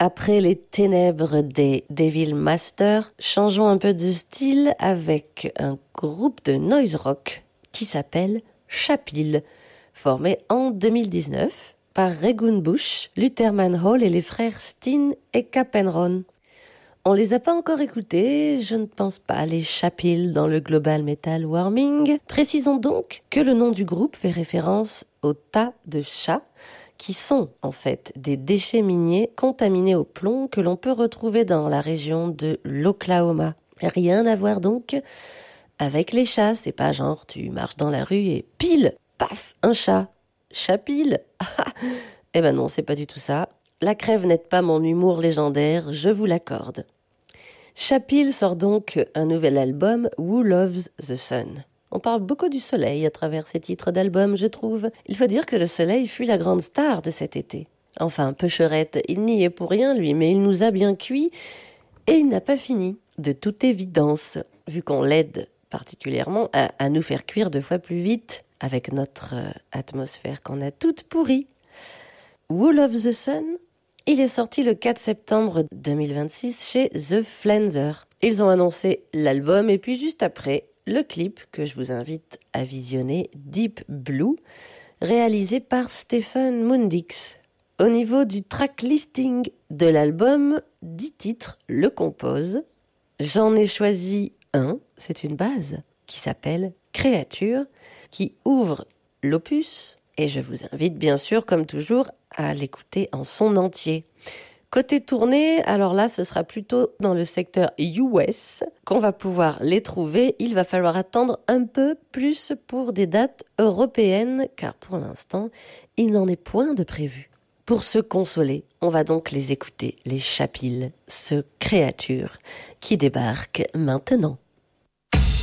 Après les ténèbres des Devil Masters, changeons un peu de style avec un groupe de noise rock qui s'appelle Chapil, formé en 2019 par Regun Bush, Luther Manhole et les frères Steen et Capenron. On les a pas encore écoutés, je ne pense pas, les Chapil dans le Global Metal Warming. Précisons donc que le nom du groupe fait référence aux tas de chats qui sont en fait des déchets miniers contaminés au plomb que l'on peut retrouver dans la région de l'Oklahoma. Rien à voir donc avec les chats, c'est pas genre tu marches dans la rue et pile, paf, un chat. Chapil. Eh ben non, c'est pas du tout ça. La crève n'est pas mon humour légendaire, je vous l'accorde. Chapil sort donc un nouvel album, Who Loves the Sun. On parle beaucoup du soleil à travers ces titres d'album, je trouve. Il faut dire que le soleil fut la grande star de cet été. Enfin, Peucherette, il n'y est pour rien, lui, mais il nous a bien cuit et il n'a pas fini. De toute évidence, vu qu'on l'aide particulièrement à nous faire cuire 2 fois plus vite avec notre atmosphère qu'on a toute pourrie. Who Loves the Sun, il est sorti le 4 septembre 2026 chez The Flenser. Ils ont annoncé l'album et puis juste après, le clip que je vous invite à visionner, Deep Blue, réalisé par Stephen Mundix. Au niveau du track listing de l'album, 10 titres le composent. J'en ai choisi un, c'est une base, qui s'appelle Créature, qui ouvre l'opus, et je vous invite bien sûr, comme toujours, à l'écouter en son entier. Côté tournée, alors là, ce sera plutôt dans le secteur US qu'on va pouvoir les trouver. Il va falloir attendre un peu plus pour des dates européennes, car pour l'instant, il n'en est point de prévu. Pour se consoler, on va donc les écouter, les Chapil, ce créature qui débarque maintenant.